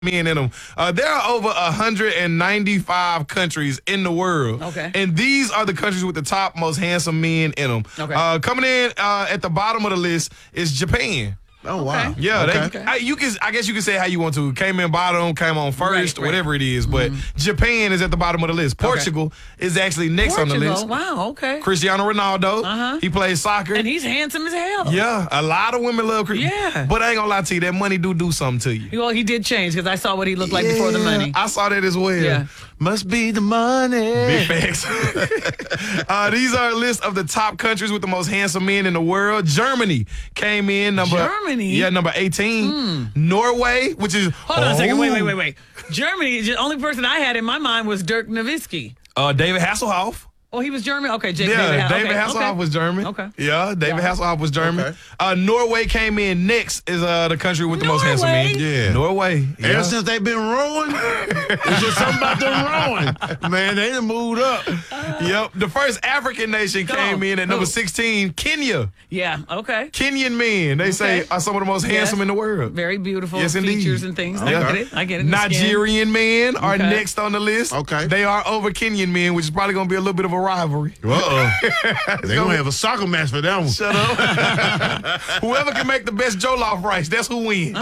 men in them. There are over 195 countries in the world. Okay. And these are the countries with the top most handsome men in them. Okay. Coming in at the bottom of the list is Japan. Oh, wow. Yeah, Okay. I guess you can say how you want to. Came in bottom, came on first, Right. whatever it is. But Japan is at the bottom of the list. Portugal is actually next on the list. Wow, okay. Cristiano Ronaldo, he plays soccer. And he's handsome as hell. Yeah, a lot of women love Cristiano. Yeah. But I ain't gonna lie to you, that money do something to you. Well, he did change because I saw what he looked like before the money. I saw that as well. Yeah. Must be the money. Big facts. These are a list of the top countries with the most handsome men in the world. Germany came in number 18. Norway, which is Hold on a second. Wait. Germany, the only person I had in my mind was Dirk Nowitzki. David Hasselhoff. Oh, he was German? Okay, David Hasselhoff was German. Okay. Yeah, David Hasselhoff was German. Okay. Norway came in next is the country with the most handsome men. Yeah. Norway. Yeah. Ever since they've been rowing, it's just something about them rowing. Man, they done moved up. Yep. The first African nation came in at number 16, Kenya. Yeah, okay. Kenyan men, they say, are some of the most handsome in the world. Very beautiful Yes, indeed. features and things. Okay. I get it. Nigerian men are Okay. next on the list. Okay. They are over Kenyan men, which is probably going to be a little bit of a rivalry. They're going to have a soccer match for that one. Shut up. Whoever can make the best jollof rice, that's who wins.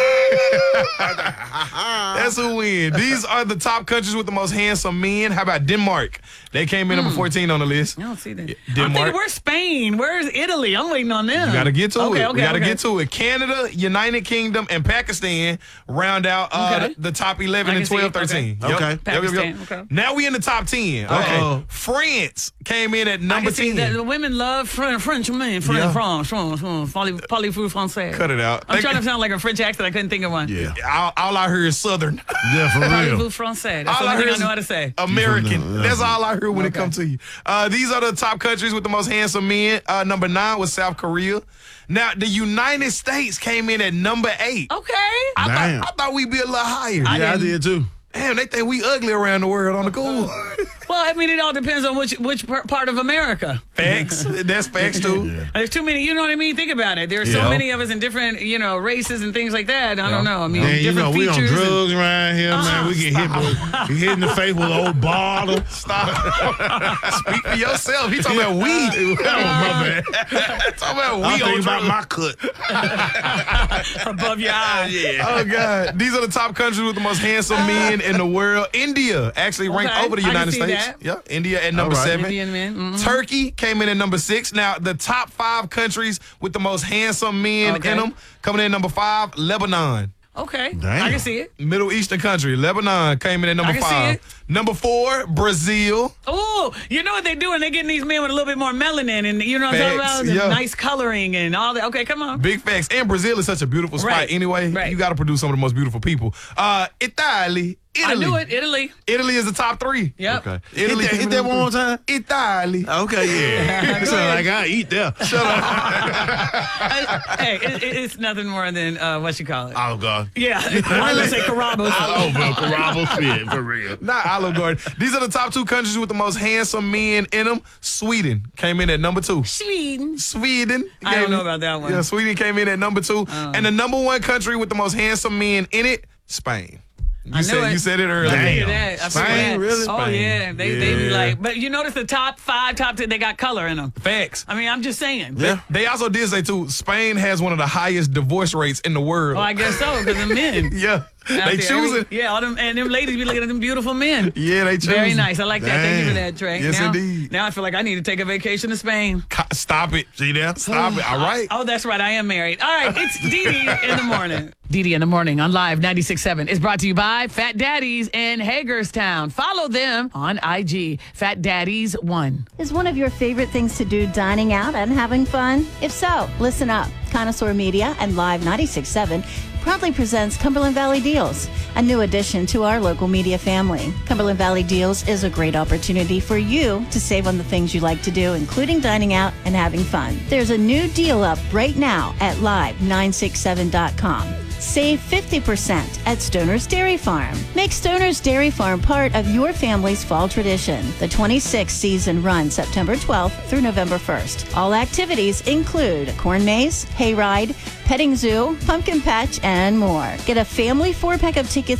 That's who wins. These are the top countries with the most handsome men. How about Denmark? They came in number 14 on the list. I don't see that. I'm Denmark. thinking, where's Spain? Where's Italy? I'm waiting on them. We got to get to it. Okay, We got to okay. get to it. Canada, United Kingdom, and Pakistan round out Okay. the top 11 I and can see 12, it. 13. Okay. Yep. Pakistan, okay. Now we in the top 10. Okay. Uh-oh. France came in at I number can see 10. that the women love French men. Yeah. France. Parlez-vous français? Cut it out. I'm trying to sound like a French accent. I couldn't think of one. Yeah. All I heard is Southern. Yeah, for real. Parlez-vous français? That's the All I only thing heard I know how to say. American. No. That's all I heard when it comes to you. These are the top countries with the most handsome men. Number 9 was South Korea. Now, the United States came in at number 8. Okay. Damn. I thought we'd be a little higher. Yeah, I did too. Damn, they think we ugly around the world on the cool. Well, I mean, it all depends on which part of America. Facts. That's facts, too. Yeah. There's too many, you know what I mean? Think about it. There's Yeah. so many of us in different, races and things like that. I don't know. I mean, Man, you know, different we on features. drugs around here, man. We get hit in the face with an old bottle. Stop. Speak for yourself. He talking about weed. Oh, my bad. Talking about I'm weed on thinking about drugs. my cut. above your eyes. Oh, God. These are the top countries with the most handsome men in the world. India actually ranked Okay, over the I can United see States. that. Yeah, India at number All right. 7. Indian men. Mhm. Turkey came in at number 6. Now, the top 5 countries with the most handsome men Okay. in them, coming in at number 5, Lebanon. Okay. Damn. I can see it. Middle Eastern country, Lebanon came in at number I can see 5. it. Number 4, Brazil. Oh, you know what they're doing? They're getting these men with a little bit more melanin and, you know what I'm Facts, talking about? yeah. Nice coloring and all that. Okay, come on. Big facts. And Brazil is such a beautiful spot Right, anyway. right. You got to produce some of the most beautiful people. Italy. I knew it. Italy. Italy is the top 3. Yep. Okay. Italy Hit that one more time. Italy. Okay, yeah. It sound like I eat there. Hey, it's nothing more than, what you call it. Oh, God. Yeah. I'm going to say Carrabba's. Oh, bro, Carrabba's fit, for real. Not Olive Garden. These are the top 2 countries with the most handsome men in them. Sweden came in at number 2. Sweden. Sweden. I don't know about that one. Yeah, Sweden came in at number 2. And the number 1 country with the most handsome men in it, Spain. I knew it. You said it earlier. I Damn. figured that. I figured Spain, that. really? Oh, Spain. yeah. They be Yeah. like, but you notice the top 5, top 10, they got color in them. Facts. I mean, I'm just saying. Yeah. They also did say, too, Spain has one of the highest divorce rates in the world. Well, I guess so, because the men. Yeah. out They there. choosing. Yeah, all them, and them ladies be looking at them beautiful men. Yeah, they choosing. Very nice. I like that. Thank you for Damn. that, Trey. Yes, now, indeed. Now I feel like I need to take a vacation to Spain. Stop it. See there? Stop it. All right. Oh, that's right. I am married. All right. It's Dee Dee in the morning. Dee Dee in the morning on Live 96.7 is brought to you by Fat Daddies in Hagerstown. Follow them on IG, Fat Daddies 1. Is one of your favorite things to do dining out and having fun? If so, listen up. Connoisseur Media and Live 96.7 proudly presents Cumberland Valley Deals, a new addition to our local media family. Cumberland Valley Deals is a great opportunity for you to save on the things you like to do, including dining out and having fun. There's a new deal up right now at live967.com. Save 50% at Stoner's Dairy Farm. Make Stoner's Dairy Farm part of your family's fall tradition. The 26th season runs September 12th through November 1st. All activities include a corn maze, hayride, petting zoo, pumpkin patch, and more. Get a family 4-pack of tickets